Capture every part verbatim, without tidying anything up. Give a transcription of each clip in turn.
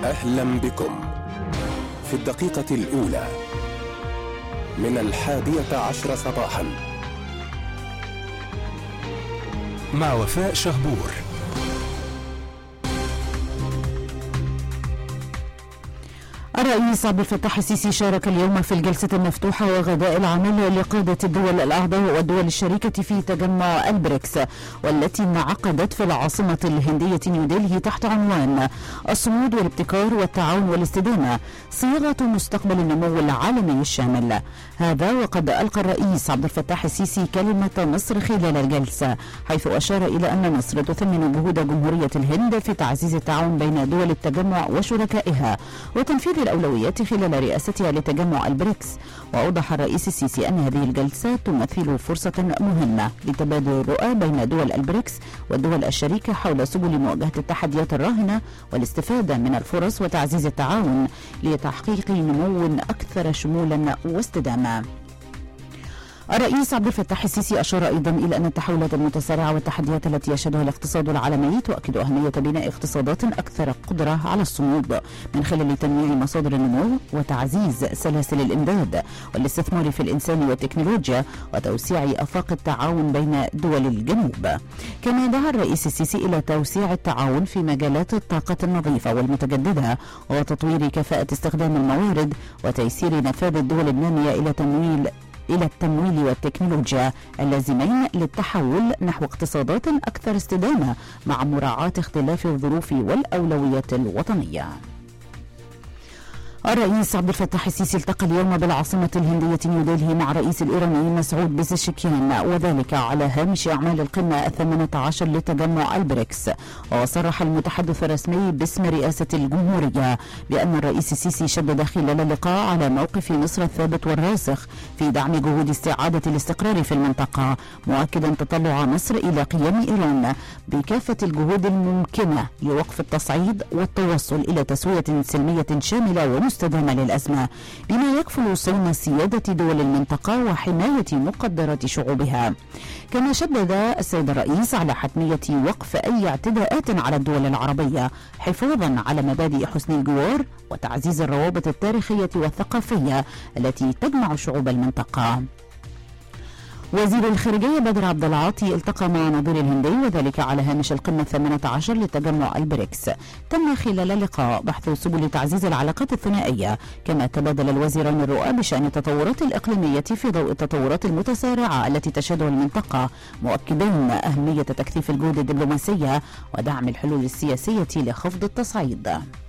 أهلا بكم في الدقيقة الأولى من الحادية عشر صباحا مع وفاء شهبور. الرئيس عبد الفتاح السيسي شارك اليوم في الجلسة المفتوحة وغداء العمل لقادة الدول الأعضاء والدول الشريكة في تجمع البريكس، والتي انعقدت في العاصمة الهندية نيودلهي تحت عنوان الصمود والابتكار والتعاون والاستدامة صياغة مستقبل النمو العالمي الشامل. هذا وقد ألقى الرئيس عبد الفتاح السيسي كلمة مصر خلال الجلسة، حيث أشار إلى أن مصر تثمن جهود جمهورية الهند في تعزيز التعاون بين دول التجمع وشركائها وتنفيذ الأولويات خلال رئاستها لتجمع البريكس. وأوضح الرئيس السيسي أن هذه الجلسة تمثل فرصة مهمة لتبادل الرؤى بين دول البريكس والدول الشريكة حول سبل مواجهة التحديات الراهنة والاستفادة من الفرص وتعزيز التعاون لتحقيق نمو أكثر شمولا واستدامة. الرئيس عبد الفتاح السيسي أشار أيضا إلى أن التحولات المتسارعة والتحديات التي يشهدها الاقتصاد العالمي تؤكد أهمية بناء اقتصادات أكثر قدرة على الصمود من خلال تنويع مصادر النمو وتعزيز سلاسل الإمداد والاستثمار في الإنسان والتكنولوجيا وتوسيع آفاق التعاون بين دول الجنوب. كما دعا الرئيس السيسي إلى توسيع التعاون في مجالات الطاقة النظيفة والمتجددة وتطوير كفاءة استخدام الموارد وتيسير نفاذ الدول النامية إلى تمويل إلى التمويل والتكنولوجيا اللازمين للتحول نحو اقتصادات أكثر استدامة مع مراعاة اختلاف الظروف والأولويات الوطنية. الرئيس عبد الفتاح السيسي التقى اليوم بالعاصمة الهندية نيودلهي مع الرئيس الإيراني مسعود بيزشكيان، وذلك على هامش أعمال القمة الثامنة عشر لتجمع البريكس. وصرح المتحدث الرسمي باسم رئاسة الجمهورية بأن الرئيس السيسي شدد خلال اللقاء على موقف مصر الثابت والراسخ في دعم جهود استعادة الاستقرار في المنطقة، مؤكدا تطلع مصر إلى قيام إيران بكافة الجهود الممكنة لوقف التصعيد والتوصل إلى تسوية سلمية شاملة ومستدامة مستدامة للأزمة بما يكفل صون سيادة دول المنطقة وحماية مقدرات شعوبها. كما شدد السيد الرئيس على حتمية وقف أي اعتداءات على الدول العربية حفاظا على مبادئ حسن الجوار وتعزيز الروابط التاريخية والثقافية التي تجمع شعوب المنطقة. وزير الخارجية بدر عبد العاطي التقى مع نظير الهندي وذلك على هامش القمة الثامنة عشر لتجمع البريكس. تم خلال اللقاء بحث سبل تعزيز العلاقات الثنائية، كما تبادل الوزيران الرؤى بشأن التطورات الإقليمية في ضوء التطورات المتسارعة التي تشهدها المنطقة، مؤكدين أهمية تكثيف الجهود الدبلوماسية ودعم الحلول السياسية لخفض التصعيد.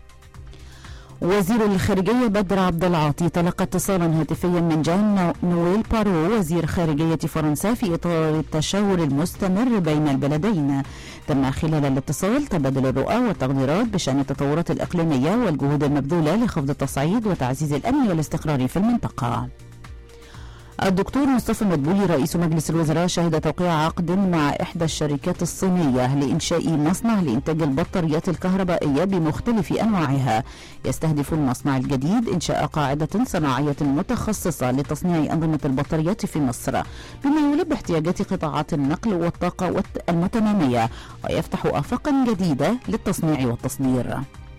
وزير الخارجية بدر عبد العاطي تلقى اتصالا هاتفيا من جان نويل بارو وزير خارجية فرنسا في إطار التشاور المستمر بين البلدين. تم خلال الاتصال تبادل الرؤى والتقديرات بشأن التطورات الإقليمية والجهود المبذولة لخفض التصعيد وتعزيز الأمن والاستقرار في المنطقة. الدكتور مصطفى مدبولي رئيس مجلس الوزراء شهد توقيع عقد مع إحدى الشركات الصينية لإنشاء مصنع لإنتاج البطاريات الكهربائية بمختلف أنواعها. يستهدف المصنع الجديد إنشاء قاعدة صناعية متخصصة لتصنيع أنظمة البطاريات في مصر بما يلبي احتياجات قطاعات النقل والطاقة المتنامية ويفتح آفاقا جديدة للتصنيع والتصدير.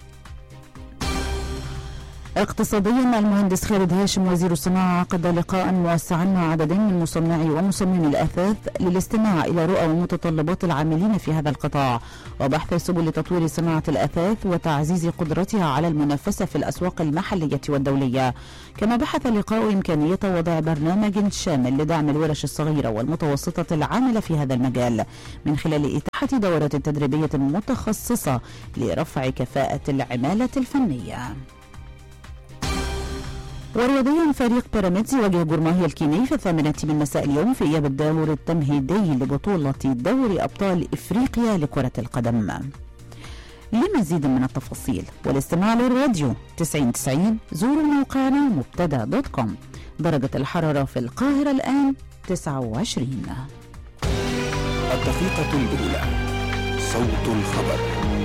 اقتصاديا، المهندس خالد هاشم وزير الصناعة عقد لقاء موسعا مع عدد من مصنعي ومصممي الأثاث للاستماع إلى رؤى ومتطلبات العاملين في هذا القطاع وبحث سبل تطوير صناعة الأثاث وتعزيز قدرتها على المنافسة في الأسواق المحلية والدولية. كما بحث اللقاء إمكانية وضع برنامج شامل لدعم الورش الصغيرة والمتوسطة العاملة في هذا المجال من خلال إتاحة دورات تدريبية متخصصة لرفع كفاءة العمالة الفنية. ورياضيا، فريق بيراميدز يواجه جورماهيا الكيني في الثامنة من مساء اليوم في إياب الدور التمهيدي لبطولة دوري أبطال إفريقيا لكرة القدم. لمزيد من التفاصيل والاستماع للراديو تسعين تسعين زوروا موقعنا مبتدا دوت كوم. درجة الحرارة في القاهرة الآن تسعة وعشرين. الدقيقة الأولى، صوت الخبر.